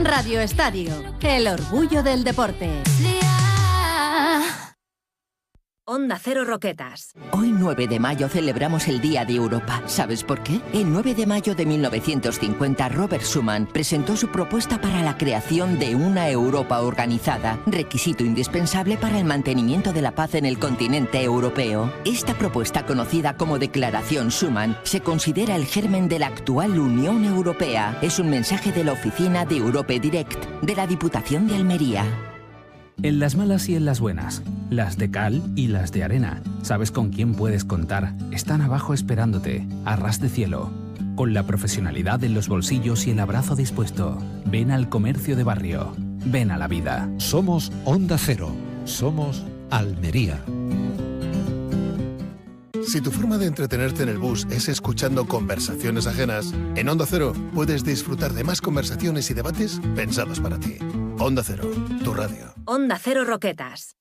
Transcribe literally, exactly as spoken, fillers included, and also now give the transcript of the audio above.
Radio Estadio, el orgullo del deporte. Onda Cero Roquetas. Hoy nueve de mayo celebramos el Día de Europa. ¿Sabes por qué? El nueve de mayo de mil novecientos cincuenta, Robert Schuman presentó su propuesta para la creación de una Europa organizada, requisito indispensable para el mantenimiento de la paz en el continente europeo. Esta propuesta, conocida como Declaración Schuman, se considera el germen de la actual Unión Europea. Es un mensaje de la oficina de Europe Direct, de la Diputación de Almería. En las malas y en las buenas, las de cal y las de arena, ¿sabes con quién puedes contar? Están abajo esperándote, a ras de cielo. Con la profesionalidad en los bolsillos y el abrazo dispuesto. Ven al comercio de barrio. Ven a la vida. Somos Onda Cero. Somos Almería. Si tu forma de entretenerte en el bus es escuchando conversaciones ajenas, en Onda Cero puedes disfrutar de más conversaciones y debates pensados para ti. Onda Cero, tu radio. Onda Cero Roquetas.